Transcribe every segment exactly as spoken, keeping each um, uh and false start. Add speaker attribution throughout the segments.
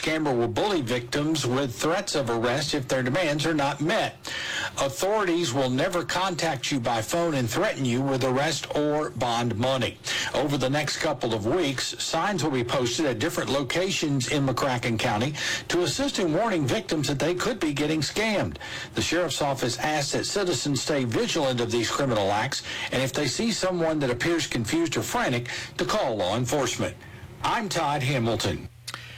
Speaker 1: scammer will bully victims with threats of arrest if their demands are not met. Authorities will never contact you by phone and threaten you with arrest or bond money. Over the next couple of weeks, signs will be posted at different locations in McCracken County to assist in warning victims that they could be getting scammed. The sheriff's office asks that citizens stay vigilant of these criminal acts, and if they see someone that appears confused or frantic, to call law enforcement. I'm Todd Hamilton.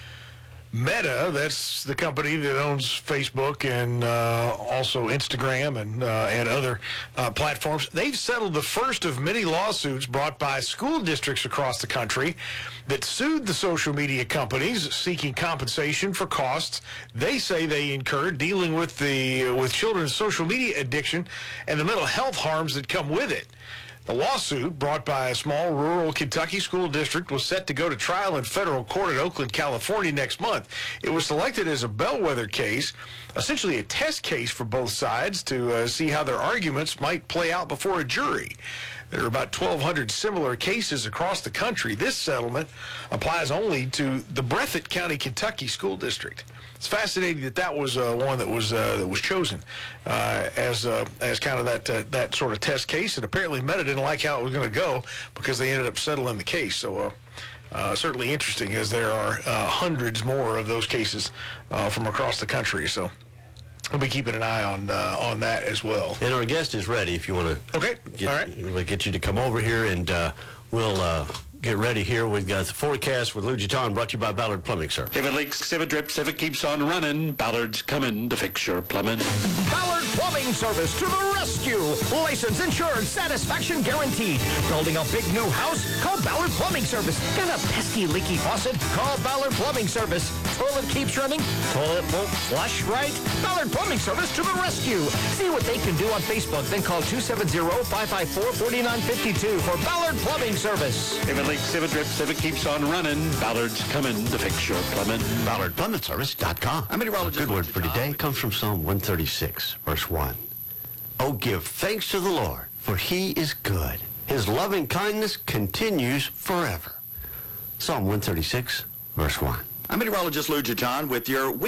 Speaker 2: Meta, that's the company that owns Facebook and uh, also Instagram and uh, and other uh, platforms. They've settled the first of many lawsuits brought by school districts across the country that sued the social media companies seeking compensation for costs they say they incurred dealing with the with children's social media addiction and the mental health harms that come with it. The lawsuit, brought by a small rural Kentucky school district, was set to go to trial in federal court in Oakland, California next month. It was selected as a bellwether case, essentially a test case for both sides to uh, see how their arguments might play out before a jury. There are about twelve hundred similar cases across the country. This settlement applies only to the Breathitt County, Kentucky school district. It's fascinating that that was uh, one that was uh, that was chosen uh, as uh, as kind of that uh, that sort of test case, and apparently Meta didn't like how it was going to go because they ended up settling the case. So uh, uh, certainly interesting, as there are uh, hundreds more of those cases uh, from across the country. So we'll be keeping an eye on uh, on that as well.
Speaker 3: And our guest is ready. If you want to,
Speaker 2: okay,
Speaker 3: get,
Speaker 2: all right,
Speaker 3: we'll get you to come over here, and uh, we'll. Uh, Get ready here. We've got the forecast with Lou Giton, brought to you by Ballard Plumbing, sir.
Speaker 4: If it leaks, if it drips, if it keeps on running, Ballard's coming to fix your plumbing.
Speaker 5: Ballard Plumbing Service to the rescue. License, insured, satisfaction guaranteed. Building a big new house? Call Ballard Plumbing Service. Got a pesky leaky faucet? Call Ballard Plumbing Service. Toilet keeps running? Toilet won't flush right? Ballard Plumbing Service to the rescue. See what they can do on Facebook. Then call two seven zero, five five four, four nine five two for Ballard Plumbing Service.
Speaker 4: If it leaks, if it drips, if it keeps on running, Ballard's coming to fix your plumbing.
Speaker 3: Ballard Plumbing Service dot com.
Speaker 4: I'm
Speaker 3: A good word for today comes from Psalm one thirty-six, verse one. Oh, give thanks to the Lord, for he is good. His loving kindness continues forever. Psalm one thirty-six, verse one.
Speaker 6: I'm meteorologist Lou Giton with your